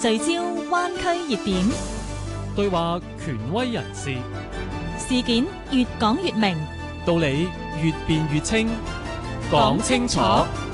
聚焦灣區熱點， 對話權威人士， 事件越講越明， 道理越辯越清，講清楚。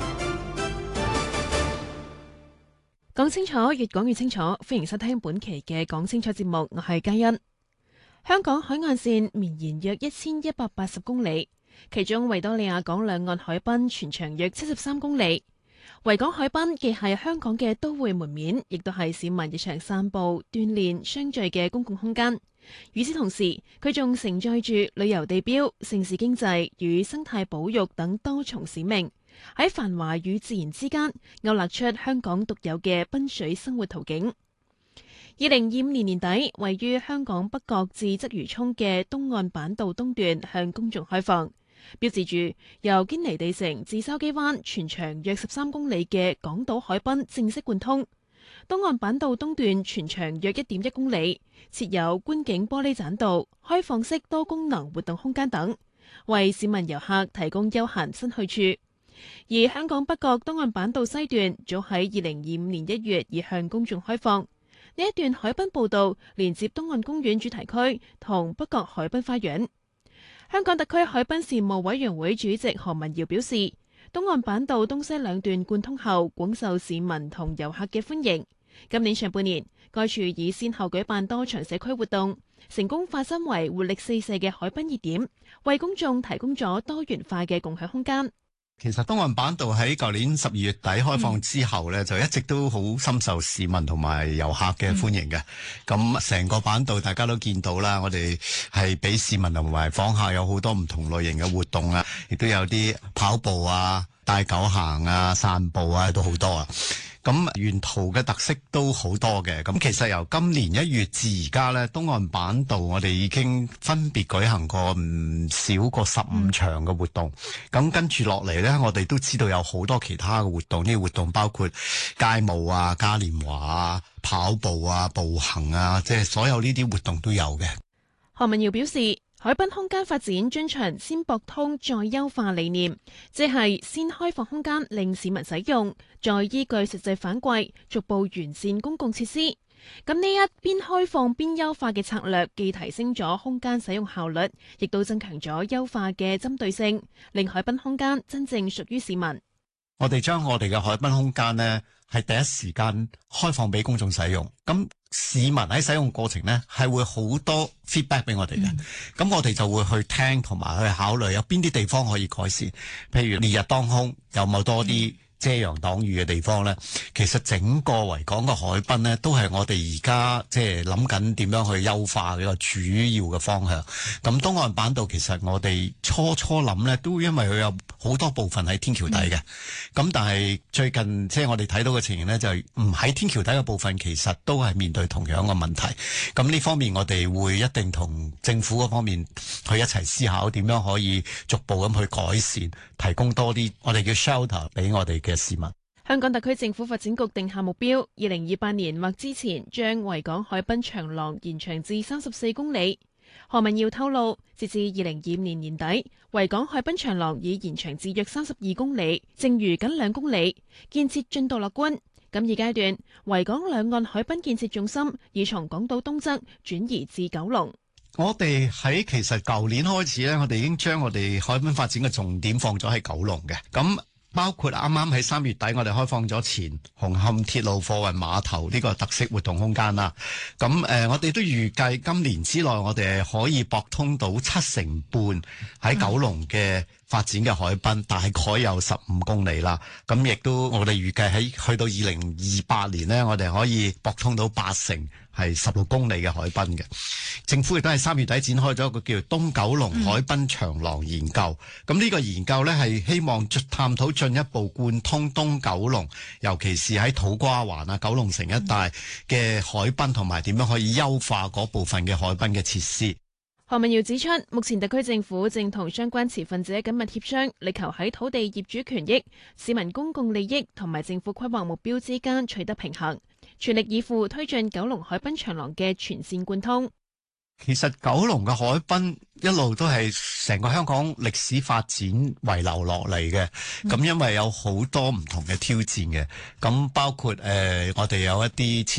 講清楚，越講越清楚。歡迎收聽本期嘅講清楚節目，我係嘉欣。香港海岸線綿延約1180公里，其中維多利亞港兩岸海濱全長約73公里。維港海濱既係香港嘅都會門面，亦都係市民日常散步、鍛煉、相聚嘅公共空間。與此同時，佢仲承載住旅遊地標、城市經濟與生態保育等多重使命，喺繁華與自然之間勾勒出香港獨有嘅濱水生活途徑。2025年年底，位於香港北角至鰂魚涌嘅東岸板道東段向公眾開放，標誌住由堅尼地城至筲箕灣全長約13公里嘅港島海濱正式貫通。東岸板道東段全長約1.1公里，設有觀景玻璃棧道、開放式多功能活動空間等，為市民遊客提供休閒新去處。而香港北角東岸板道西段早喺2025年1月已向公眾開放。呢一段海濱步道連接東岸公園主題區同北角海濱花園。香港特區海濱事務委員會主席何文堯表示，東岸板道東西兩段貫通後，廣受市民同遊客嘅歡迎。今年上半年，該處已先後舉辦多場社區活動，成功化身為活力四射嘅海濱熱點，為公眾提供咗多元化嘅共享空間。 其實東岸板道喺舊年12月底開放之後呢，就一直都好深受市民同埋遊客嘅歡迎嘅。咁成個板道大家都見到啦，我哋係俾市民同埋訪客有好多唔同類型嘅活動啊，亦都有啲跑步啊、帶狗行啊、散步啊，都好多啊。咁沿途嘅特色都好多嘅。咁其實由今年1月至而家呢，東岸板道我哋已經分別舉行過唔少過15場嘅活動。咁跟住落嚟呢，我哋都知道有好多其他嘅活動。呢啲活動包括街舞啊、嘉年華啊、跑步啊、步行啊，即係所有呢啲活動都有嘅。 何文堯表示，海濱空間發展遵循先駁通再優化理念，即係先開放空間令市民使用，再依據實際反饋逐步完善公共設施。咁呢一邊開放邊優化嘅策略，既提升咗空間使用效率，亦都增強咗優化嘅針對性，令海濱空間真正屬於市民。 我哋將我哋嘅海濱空間呢，係第一時間開放俾公眾使用。咁市民喺使用過程呢，係會好多 feedback 俾我哋嘅。咁我哋就會去聽同埋去考慮有邊啲地方可以改善。譬如烈日當空，有冇多啲遮陽擋雨嘅地方呢？其實整個維港嘅海濱呢，都係我哋而家即係諗緊點樣去優化嘅一個主要嘅方向。咁東岸板道其實我哋初諗呢，都因為佢有好多部分喺天橋底嘅。咁但係最近即係我哋睇到嘅情形呢，就唔喺天橋底嘅部分，其實都係面對同樣嘅問題。咁呢方面我哋會一定同政府嗰方面去一齊思考點樣可以逐步咁去改善，提供多啲我哋叫 shelter 俾我哋嘅市民。 香港特區政府發展局定下目標，2028年或之前將維港海濱長廊延長至34公里。何文堯透露，截至2025年年底，維港海濱長廊已延長至約32公里，剩餘僅2公里，建設進度樂觀。咁現階段，維港兩岸海濱建設重心已從港島東側轉移至九龍。 我哋喺其實舊年開始呢，我哋已經將我哋海濱發展嘅重點放咗喺九龍嘅。咁包括啱啱喺3月底，我哋開放咗前紅磡鐵路貨運碼頭呢個特色活動空間啦。咁我哋都預計今年之內，我哋可以駁通到7成半喺九龍嘅發展嘅海濱，大概有15公里啦。咁亦都我哋預計喺去到2028年呢，我哋可以駁通到8成係16公里嘅海濱嘅。政府亦都係3月底展開咗一個叫東九龍海濱長廊研究。咁呢個研究呢，係希望探討進一步貫通東九龍，尤其是喺土瓜灣啊、九龍城一帶嘅海濱，同埋點樣可以優化嗰部分嘅海濱嘅設施。 何文堯指出，目前特區政府正同相關持份者緊密協商，力求喺土地業主權益、市民公共利益同埋政府規劃目標之間取得平衡，全力以赴推進九龍海濱長廊嘅全線貫通。 其實九龍嘅海濱一路都係成個香港歷史發展遺留落嚟嘅，咁因為有好多唔同嘅挑戰嘅，咁包括我哋有一啲